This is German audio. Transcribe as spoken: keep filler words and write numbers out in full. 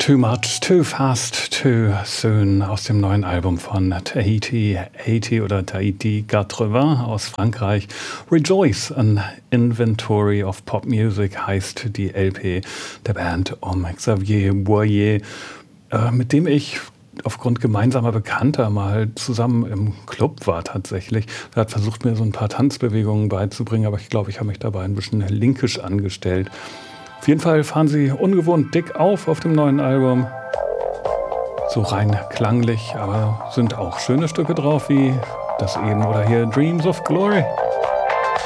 Too Much, Too Fast, Too Soon aus dem neuen Album von Tahiti achtzig oder Tahiti achtzig aus Frankreich. Rejoice, an Inventory of Pop Music heißt die L P der Band um Xavier Boyer, äh, mit dem ich aufgrund gemeinsamer Bekannter mal zusammen im Club war tatsächlich. Er hat versucht, mir so ein paar Tanzbewegungen beizubringen, aber ich glaube, ich habe mich dabei ein bisschen linkisch angestellt. Auf jeden Fall fahren sie ungewohnt dick auf auf dem neuen Album. So rein klanglich, aber sind auch schöne Stücke drauf, wie das eben oder hier Dreams of Glory.